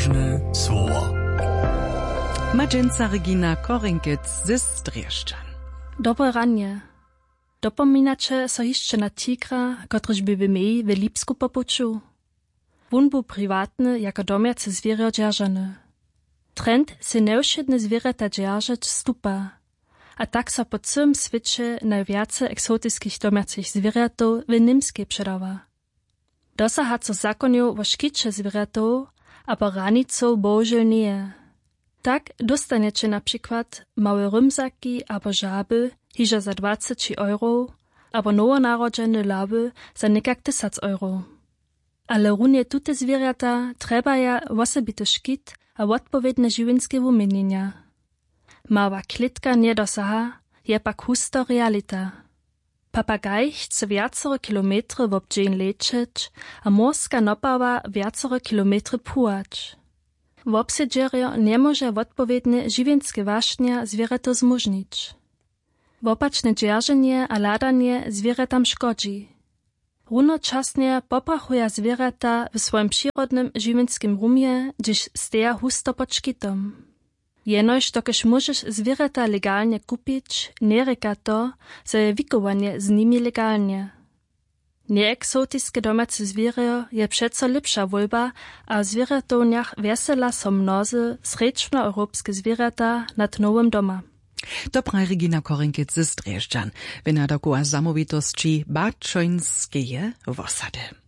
Odważne słowo. Madżynca Regina Korinkic ze Streszczan. Dobre ranie. Dopominacie so jeszcze na tigra, kotryż by mej w Lipsku popuczu. Wun był prywatny, jako domiacy zwierzę dzierżany. Trend se neuszedne zwierzęta dzierżeć stupa, a tak so po całym świecie najwiace eksotyckich domiacych zwierzętów w Nimskiej przedawa. Dosaha co zakoniu o szkicze zwierzętów, aber ranicą bożel nie. Tak dostaniecie na przykład małe rymzaki albo żaby, hižo za 20 €, albo nowonarodzene laby za nekak 1000 €. Ale runie tute zwierzęta trebaja osobity szkit a odpowiedne żywienskie umienienia. Mała klitka nie dosaha, je pak husto realita. Papagaj chce viacore kilometry w obdzień lecieć, a morska nopawa viacore kilometry płać. W obsiedzierio nie może odpowiedne żywienskie waśnia zwierzęto zmużnić. Wopaczne dzierżenie a ladanie zwierzętam szkodzi. Runočasnie poprachuje zwierzęta w swoim przyrodnym żywienskim rumie, gdzieś steja husto pod szkitom. Jenoż dokiż możesz zwierzęta legalnie kupić, nie reka to, że je wikowanie z nimi legalnie. Nieeksotiskie domace zwierzę je przeco lepsza wolba, a w zwierzętowniach wesela są mnozy srečnoeuropskie zwierzęta nad nowym doma. Dobra Regina Korinkic ze Streszczan. Wynadokuła zamówitości Bačońskie wosady.